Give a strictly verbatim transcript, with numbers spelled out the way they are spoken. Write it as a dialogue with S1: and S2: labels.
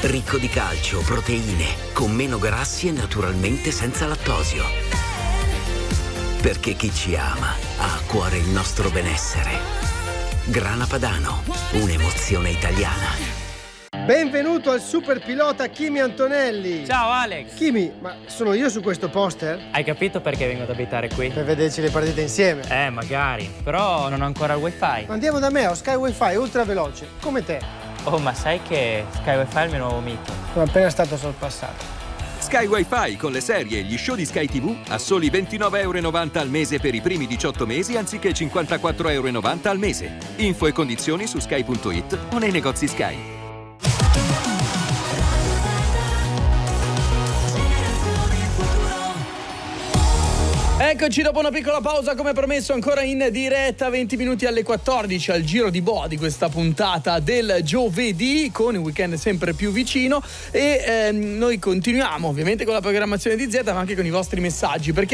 S1: ricco di calcio, proteine, con meno grassi e naturalmente senza lattosio. Perché chi ci ama ha a cuore il nostro benessere. Grana Padano, un'emozione italiana.
S2: Benvenuto al super pilota Kimi Antonelli.
S3: Ciao Alex.
S2: Kimi, ma sono io su questo poster?
S3: Hai capito perché vengo ad abitare qui?
S2: Per vederci le partite insieme.
S3: Eh, magari. Però non ho ancora il wifi.
S2: Andiamo da me, ho Sky Wi-Fi ultra veloce, come te.
S3: Oh, ma sai che Sky Wi-Fi è il mio nuovo mito?
S2: Sono appena stato sorpassato.
S4: Sky Wi-Fi con le serie e gli show di Sky tivù a soli ventinove e novanta euro al mese per i primi diciotto mesi anziché cinquantaquattro e novanta euro al mese. Info e condizioni su sky punto it o nei negozi Sky.
S5: Eccoci dopo una piccola pausa, come promesso ancora in diretta, venti minuti alle quattordici al giro di boa di questa puntata del giovedì, con il weekend sempre più vicino, e ehm, noi continuiamo ovviamente con la programmazione di Z, ma anche con i vostri messaggi, perché